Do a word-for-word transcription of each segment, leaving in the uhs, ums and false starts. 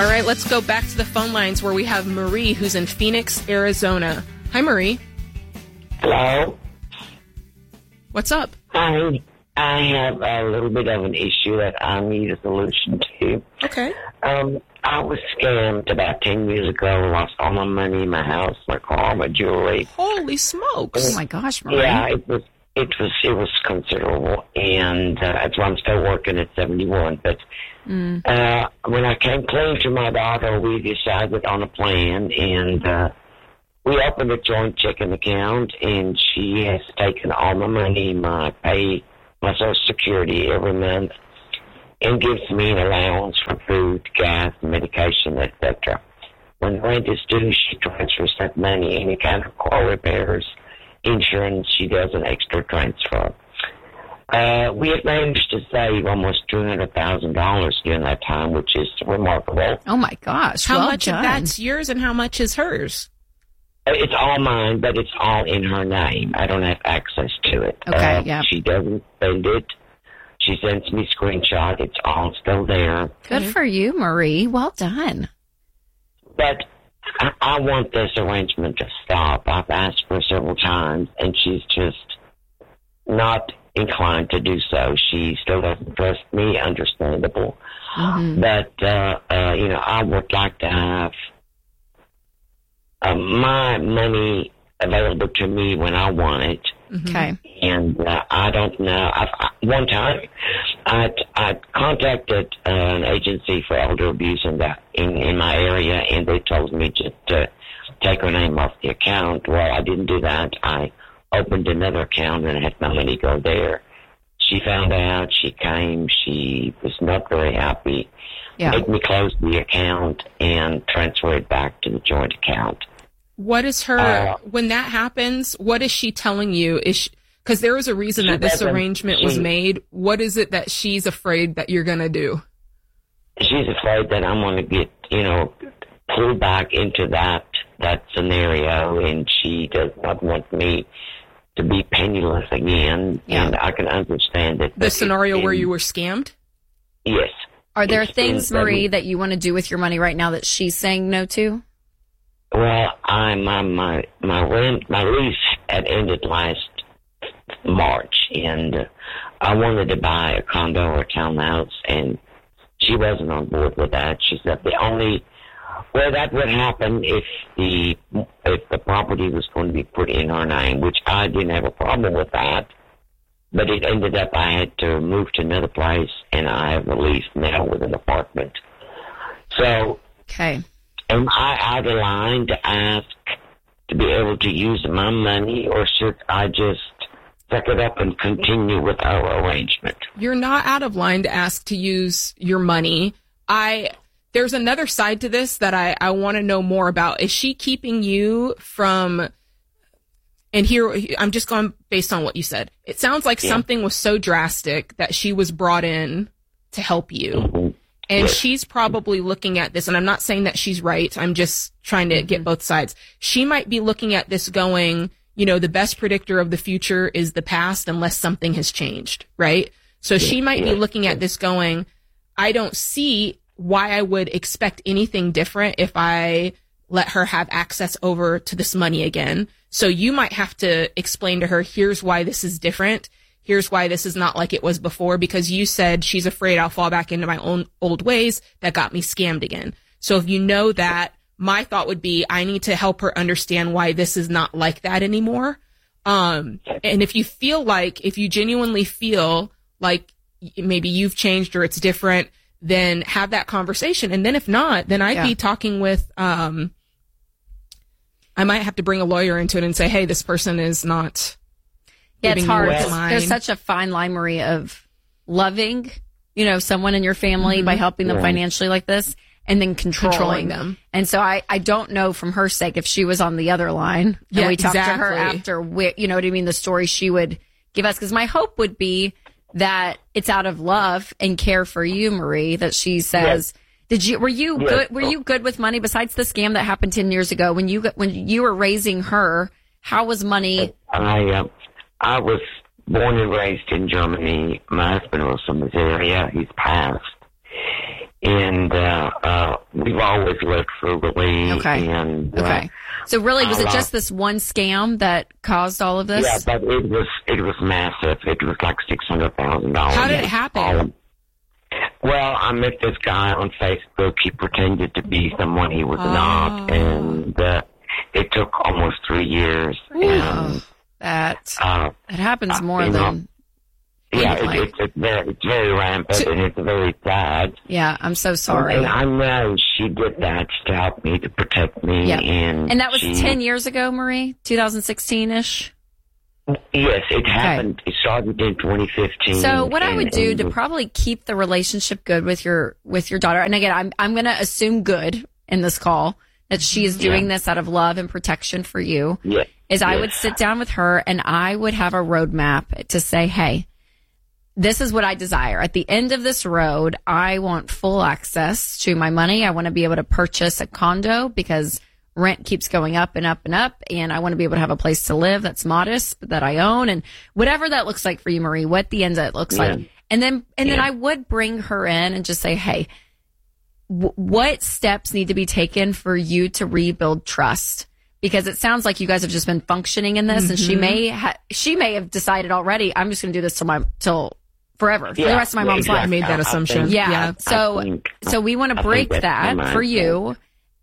All right, let's go back to the phone lines where we have Marie, who's in Phoenix, Arizona. Hi, Marie. Hello. What's up? I I have a little bit of an issue that I need a solution to. Okay. Um, I was scammed about ten years ago. Lost all my money, my house, my car, my jewelry. Holy smokes! Oh my gosh, Marie. Yeah, it was it was it was considerable, and uh, that's why I'm still working at seventy-one. But mm. uh, when I came clean to my daughter, we decided on a plan, and uh, we opened a joint checking account, and she has taken all my money, my pay, my Social Security every month, and gives me an allowance for food, gas, medication, et cetera. When the rent is due, she transfers that money. Any kind of car repairs, insurance, she does an extra transfer. Uh, we have managed to save almost two hundred thousand dollars during that time, which is remarkable. Oh, my gosh. How well much done. of that's yours and how much is hers? It's all mine, but it's all in her name. I don't have access to it. Okay, uh, yeah. She doesn't spend it. She sends me screenshot. It's all still there. Good for you, Marie. Well done. But I, I want this arrangement to stop. I've asked her several times, and she's just not inclined to do so. She still doesn't trust me, understandable. Mm-hmm. But, uh, uh, you know, I would like to have uh, my money available to me when I want it. Okay. And uh, I don't know. I, I, one time, I I contacted uh, an agency for elder abuse in that in, in my area, and they told me just to take her name off the account. Well, I didn't do that. I opened another account and had my money go there. She found out. She came. She was not very happy. Yeah. Made me close the account and transfer it back to the joint account. What is her, uh, when that happens, what is she telling you? Is because there was a reason that this arrangement she, was made. What is it that she's afraid that you're going to do? She's afraid that I'm going to get, you know, pulled back into that, that scenario, and she does not want me to be penniless again. Yeah. And I can understand it. The scenario in, where you were scammed? Yes. Are there things, Marie, that you want to do with your money right now that she's saying no to? Well, I my my my rent my lease had ended last March, and uh, I wanted to buy a condo or a townhouse, and she wasn't on board with that. She said the only well that would happen if the if the property was going to be put in her name, which I didn't have a problem with that. But it ended up I had to move to another place, and I have a lease now with an apartment. So okay. Am I out of line to ask to be able to use my money, or should I just suck it up and continue with our arrangement? You're not out of line to ask to use your money. I there's another side to this that I, I want to know more about. Is she keeping you from, and here, I'm just going based on what you said. It sounds like yeah. something was so drastic that she was brought in to help you. Mm-hmm. And yes. she's probably looking at this, and I'm not saying that she's right. I'm just trying to get both sides. She might be looking at this going, you know, the best predictor of the future is the past unless something has changed, right? So yes. she might yes. be looking at this going, I don't see why I would expect anything different if I let her have access over to this money again. So you might have to explain to her, here's why this is different. Here's why this is not like it was before, because you said she's afraid I'll fall back into my own old ways that got me scammed again. So if you know that, my thought would be I need to help her understand why this is not like that anymore. Um, and if you feel like, if you genuinely feel like maybe you've changed or it's different, then have that conversation. And then if not, then I'd yeah. be talking with, um, I might have to bring a lawyer into it and say, hey, this person is not. Yeah, it's hard. There's such a fine line, Marie, of loving, you know, someone in your family mm-hmm. by helping them yeah. financially like this, and then controlling, controlling them. And so I, I don't know from her sake if she was on the other line and yeah, we talked exactly. to her after, we, you know what I mean, the story she would give us. Because my hope would be that it's out of love and care for you, Marie, that she says, yes. did you, were you yes. good, were you good with money besides the scam that happened ten years ago when you, when you were raising her? How was money? I, uh, I was born and raised in Germany. My husband was from this area. He's passed. And uh, uh, we've always lived frugally. Okay. And, uh, okay. So really, was it just this one scam that caused all of this? Yeah, but it was it was massive. It was like six hundred thousand dollars. How did it happen? Well, I met this guy on Facebook. He pretended to be someone he was oh. not, and uh, it took almost three years. Ooh, and that uh, it happens more than. Know, Yeah, it, it's, it's, very, it's very rampant, so, and it's very sad. Yeah, I'm so sorry. And I know she did that to help me, to protect me. Yep. And, and that was she, ten years ago, Marie? twenty sixteen-ish? Yes, it happened. Okay. It started in twenty fifteen. So what and, I would do and, to probably keep the relationship good with your with your daughter, and again, I'm I'm going to assume good in this call, that she is doing yeah. this out of love and protection for you, yeah. is yeah. I would sit down with her and I would have a roadmap to say, hey, this is what I desire. At the end of this road, I want full access to my money. I want to be able to purchase a condo because rent keeps going up and up and up. And I want to be able to have a place to live that's modest, but that I own. And whatever that looks like for you, Marie, what the end of it looks yeah. like. And then, and yeah. then I would bring her in and just say, hey, w- what steps need to be taken for you to rebuild trust? Because it sounds like you guys have just been functioning in this, mm-hmm. and she may ha- she may have decided already, I'm just going to do this till my till forever yeah, for the rest of my mom's exactly. life. I made that assumption. Yeah. yeah. So think, so we want to break that for you,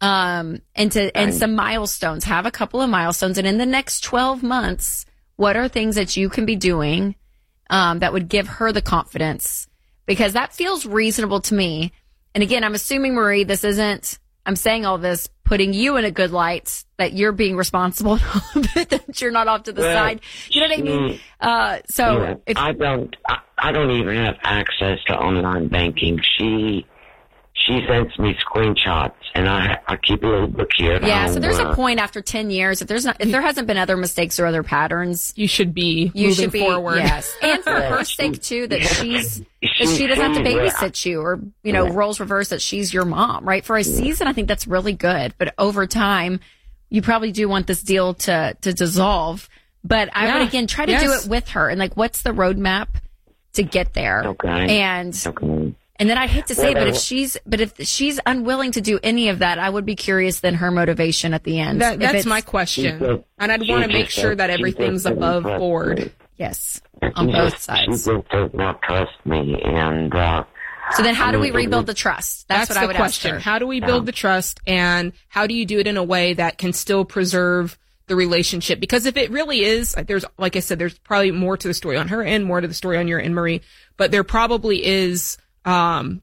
um, and to and some milestones. Have a couple of milestones, and in the next twelve months, what are things that you can be doing um, that would give her the confidence? Because that feels reasonable to me. And again, I'm assuming, Marie, this isn't. I'm saying all this, putting you in a good light, that you're being responsible, that you're not off to the well, side. You know what I mean? Uh, so yeah, if, I don't, I, I don't even have access to online banking. She, she sends me screenshots, and I, I keep a little book here. Yeah. So there's uh, a point after ten years, if there's not, if there hasn't been other mistakes or other patterns, you should be you moving should be, forward. Yes, and for her sake too, that she's. That she doesn't have to babysit you or, you know, roles reverse, that she's your mom, right? For a season, I think that's really good. But over time, you probably do want this deal to, to dissolve. But I yeah. would, again, try to yes. do it with her. And, like, what's the roadmap to get there? Okay. And, okay. and then I hate to say, well, but if she's, but if she's unwilling to do any of that, I would be curious then her motivation at the end. That, that's my question. Just, and I'd want to make sure that everything's above board. Yes, on she both just, sides. She just does not trust me, and uh, so then, how I do mean, we rebuild the trust? That's, that's what the I would question. ask her. How do we build yeah. the trust, and how do you do it in a way that can still preserve the relationship? Because if it really is, there's, like I said, there's probably more to the story on her end, more to the story on your end, Marie. But there probably is um,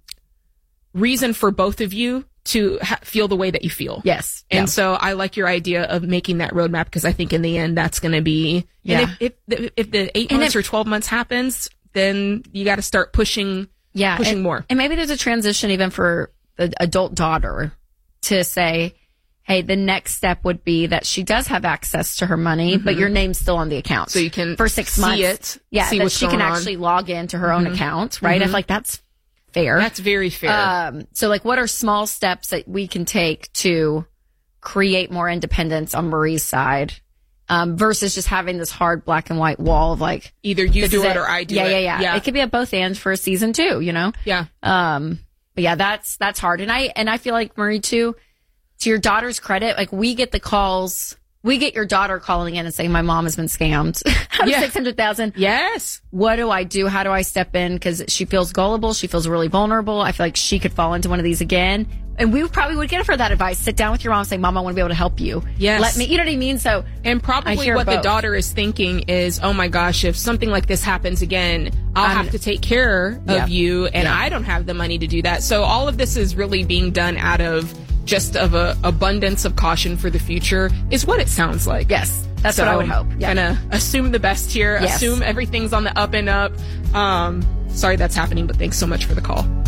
reason for both of you to ha- feel the way that you feel. Yes. And yeah. so I like your idea of making that roadmap, because I think in the end that's going to be, yeah. and if, if, if the eight and months if, or twelve months happens, then you got to start pushing, yeah, pushing and, more. And maybe there's a transition even for the adult daughter to say, hey, the next step would be that she does have access to her money, mm-hmm. but your name's still on the account. So you can for six see months. it. Yeah. See that what's she can going actually on. log into her mm-hmm. own account, right? Mm-hmm. I feel like that's fair. That's very fair. Um, so like, what are small steps that we can take to create more independence on Marie's side, um, versus just having this hard black and white wall of like, either you do it, it or I do yeah, it. Yeah, yeah, yeah. It could be a both and for a season too, you know? Yeah. Um, but yeah, that's, that's hard. And I, and I feel like, Marie, too, to your daughter's credit, like we get the calls, we get your daughter calling in and saying, my mom has been scammed out of yeah. six hundred thousand. Yes. What do I do? How do I step in? Because she feels gullible. She feels really vulnerable. I feel like she could fall into one of these again. And we probably would give her that advice. Sit down with your mom and say, Mom, I want to be able to help you. Yes. Let me, you know what I mean? So, and probably what both. the daughter is thinking is, oh my gosh, if something like this happens again, I'll I'm, have to take care yeah. of you. And yeah. I don't have the money to do that. So all of this is really being done out of just of a abundance of caution for the future, is what it sounds like. Yes. That's so what I would hope. Yeah. Gonna assume the best here. Yes. Assume everything's on the up and up. Um, sorry that's happening, but thanks so much for the call.